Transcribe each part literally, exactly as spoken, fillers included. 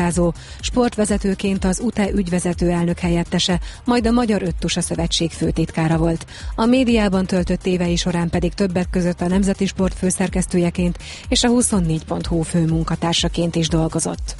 Lázó, sportvezetőként az u té e ügyvezető elnök helyettese, majd a Magyar Öttusa Szövetség főtitkára volt. A médiában töltött évei során pedig többek között a Nemzeti Sport főszerkesztőjeként és a huszonnégy pont hu főmunkatársaként is dolgozott.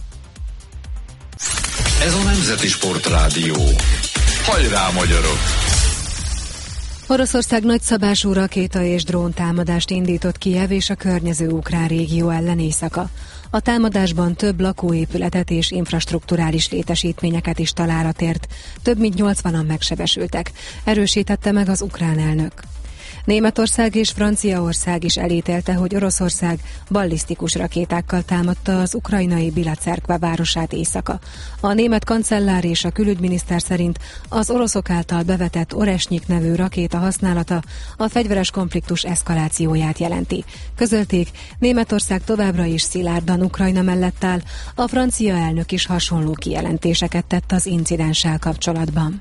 Ez a Nemzeti Sport Rádió. Hajrá, magyarok! Oroszország nagyszabású rakéta és drón támadást indított Kijev és a környező ukrán régió ellen éjszaka. A támadásban több lakóépületet és infrastrukturális létesítményeket is találat ért, több mint nyolcvanan megsebesültek, erősítette meg az ukrán elnök. Németország és Franciaország is elítélte, hogy Oroszország ballisztikus rakétákkal támadta az ukrajnai Bilacerkva városát éjszaka. A német kancellár és a külügyminiszter szerint az oroszok által bevetett Oresnyik nevű rakéta használata a fegyveres konfliktus eszkalációját jelenti. Közölték, Németország továbbra is szilárdan Ukrajna mellett áll, a francia elnök is hasonló kijelentéseket tett az incidenssel kapcsolatban.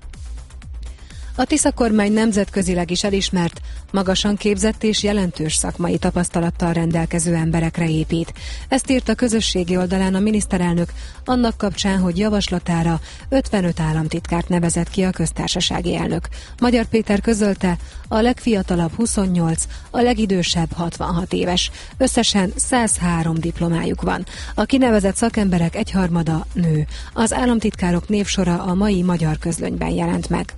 A Tisza kormány nemzetközileg is elismert, magasan képzett és jelentős szakmai tapasztalattal rendelkező emberekre épít. Ezt írt a közösségi oldalán a miniszterelnök annak kapcsán, hogy javaslatára ötvenöt államtitkárt nevezett ki a köztársasági elnök. Magyar Péter közölte, a legfiatalabb huszonnyolc, a legidősebb hatvanhat éves. Összesen száz három diplomájuk van. A kinevezett szakemberek egyharmada nő. Az államtitkárok névsora a mai Magyar Közlönyben jelent meg.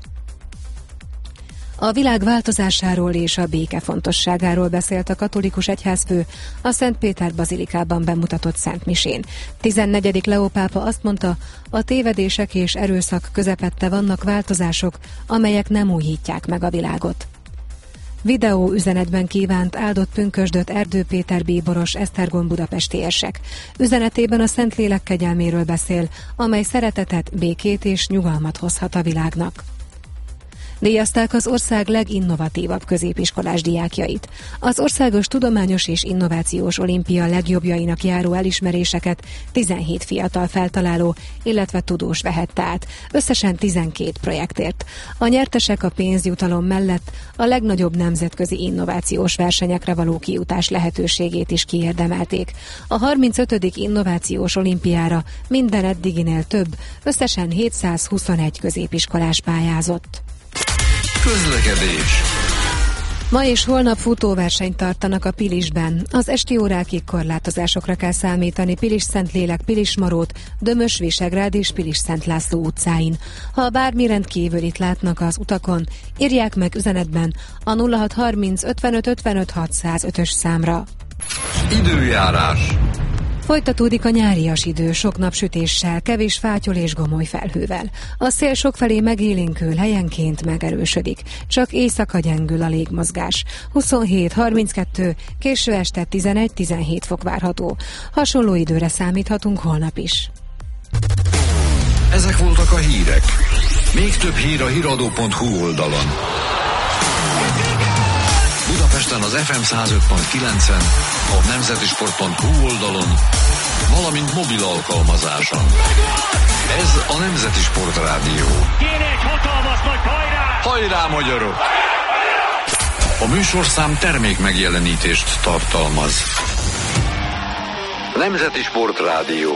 A világ változásáról és a béke fontosságáról beszélt a katolikus egyházfő a Szent Péter bazilikában bemutatott szentmisén. tizennegyedik Leó pápa azt mondta, a tévedések és erőszak közepette vannak változások, amelyek nem újítják meg a világot. Videó üzenetben kívánt áldott pünkösdöt Erdő Péter bíboros esztergom budapesti érsek. Üzenetében a Szentlélek kegyelméről beszél, amely szeretetet, békét és nyugalmat hozhat a világnak. Díjazták az ország leginnovatívabb középiskolás diákjait. Az Országos Tudományos és Innovációs Olimpia legjobbjainak járó elismeréseket tizenhét fiatal feltaláló, illetve tudós vehette át. Összesen tizenkét projektért. A nyertesek a pénzjutalom mellett a legnagyobb nemzetközi innovációs versenyekre való kijutás lehetőségét is kiérdemelték. A harmincötödik Innovációs Olimpiára minden eddiginél több, összesen hétszázhuszonegy középiskolás pályázott. Közlekedés. Ma és holnap futóversenyt tartanak a Pilisben. Az esti órákig korlátozásokra kell számítani Pilis-Szentlélek, Pilis-Marót, Dömös-Visegrád és Pilis-Szent László utcáin. Ha bármi rendkívülit látnak az utakon, írják meg üzenetben a nulla hat harminc ötvenöt ötvenöt hatszázötös számra. Időjárás. Folytatódik a nyárias idő, sok napsütéssel, kevés fátyol és gomoly felhővel. A szél sokfelé megélénkül, helyenként megerősödik. Csak éjszaka gyengül a légmozgás. huszonhét harminckettő, késő este tizenegy-tizenhét fok várható. Hasonló időre számíthatunk holnap is. Ezek voltak a hírek. Még több hír a híradó pont hu oldalon. Budapesten az ef em száz öt pont kilencen, a nemzetisport pont hu oldalon, valamint mobil alkalmazáson. Ez a Nemzeti Sport Rádió. Kéne egy hatalmas nagy hajrá! Hajrá, magyarok! A műsorszám termék megjelenítést tartalmaz. Nemzeti Sport Rádió.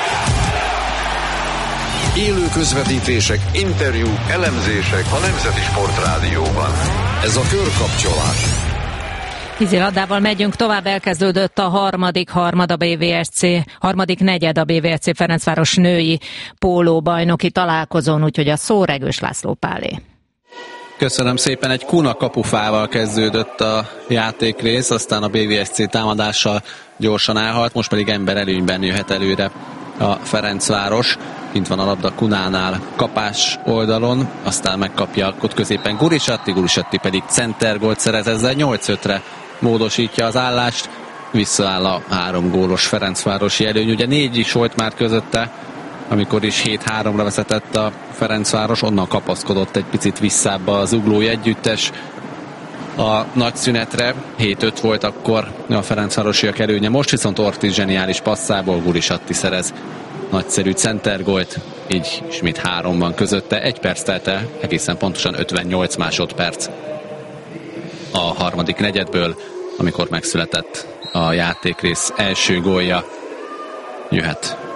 Élő közvetítések, interjúk, elemzések a Nemzeti Sport Rádióban. Ez a körkapcsolás. Vízilabdával megyünk tovább, elkezdődött a harmadik harmad a bé vé es cé, harmadik negyed a bé vé es cé Ferencváros női pólóbajnoki találkozón, úgyhogy a szó Regős László Pálé. Köszönöm szépen, egy Kuna kapufával kezdődött a játékrész, aztán a bé vé es cé támadással gyorsan elhalt, most pedig ember előnyben jöhet előre a Ferencváros. Kint van a labda Kunánál kapás oldalon, aztán megkapja ott középen Gurisatti, Gurisatti pedig centergólt szerez, ezzel nyolc ötre módosítja az állást, visszaáll a három gólos ferencvárosi előny. Ugye négy is volt már közötte, amikor is hét háromra vezetett a Ferencváros, onnan kapaszkodott egy picit visszább az uglói együttes a nagy szünetre, hét öt volt akkor a ferencvárosiak előnye, most viszont Ortiz zseniális passzából Gurisatti szerez nagyszerű centergólt, így ismét három van közötte, egy perc telt el, egészen pontosan ötvennyolc másodperc a harmadik negyedből, amikor megszületett a játékrész első gólja. Jöhet